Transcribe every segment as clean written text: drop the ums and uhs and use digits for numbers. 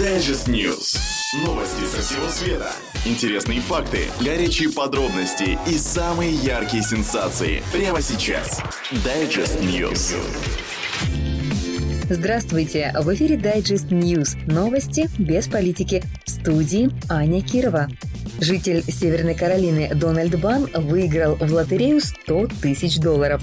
Digest News. Новости со всего света. Интересные факты, горячие подробности и самые яркие сенсации. Прямо сейчас. Digest News. Здравствуйте! В эфире Digest News. Новости без политики. В студии Аня Кирова. Житель Северной Каролины Дональд Банн выиграл в лотерею $100 тысяч.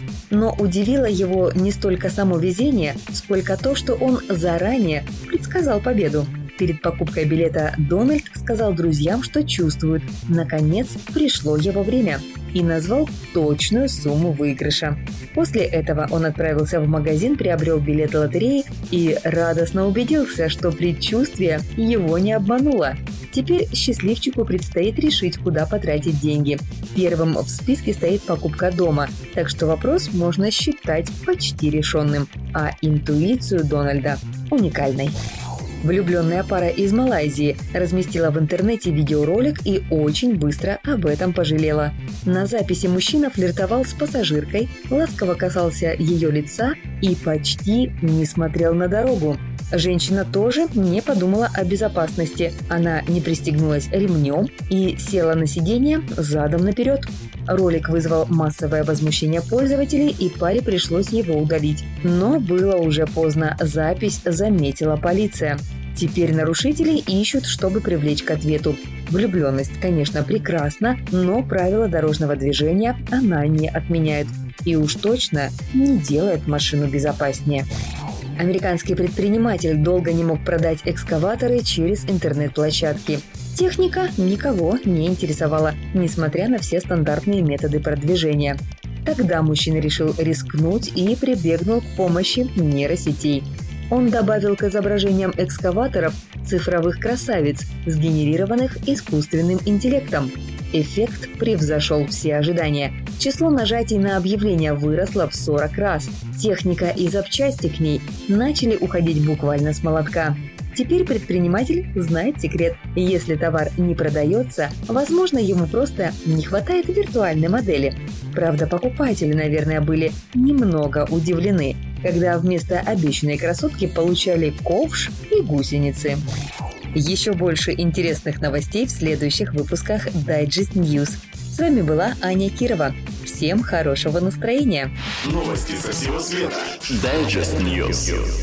Но удивило его не столько само везение, сколько то, что он заранее предсказал победу. Перед покупкой билета Дональд сказал друзьям, что чувствует. Наконец пришло его время. И назвал точную сумму выигрыша. После этого он отправился в магазин, приобрел билет лотереи и радостно убедился, что предчувствие его не обмануло. Теперь счастливчику предстоит решить, куда потратить деньги. Первым в списке стоит покупка дома, так что вопрос можно считать почти решенным, а интуицию Дональда уникальной. Влюбленная пара из Малайзии разместила в интернете видеоролик и очень быстро об этом пожалела. На записи мужчина флиртовал с пассажиркой, ласково касался ее лица и почти не смотрел на дорогу. Женщина тоже не подумала о безопасности. Она не пристегнулась ремнем и села на сиденье задом наперед. Ролик вызвал массовое возмущение пользователей, и паре пришлось его удалить. Но было уже поздно, запись заметила полиция. Теперь нарушителей ищут, чтобы привлечь к ответу. Влюбленность, конечно, прекрасна, но правила дорожного движения она не отменяет. И уж точно не делает машину безопаснее. Американский предприниматель долго не мог продать экскаваторы через интернет-площадки. Техника никого не интересовала, несмотря на все стандартные методы продвижения. Тогда мужчина решил рискнуть и прибегнул к помощи нейросетей. Он добавил к изображениям экскаваторов цифровых красавиц, сгенерированных искусственным интеллектом. Эффект превзошел все ожидания. Число нажатий на объявление выросло в 40 раз. Техника и запчасти к ней начали уходить буквально с молотка. Теперь предприниматель знает секрет. Если товар не продается, возможно, ему просто не хватает виртуальной модели. Правда, покупатели, наверное, были немного удивлены, когда вместо обещанной красотки получали ковш и гусеницы. Еще больше интересных новостей в следующих выпусках Digest News. С вами была Аня Кирова. Всем хорошего настроения. Новости со всего света. Digest News.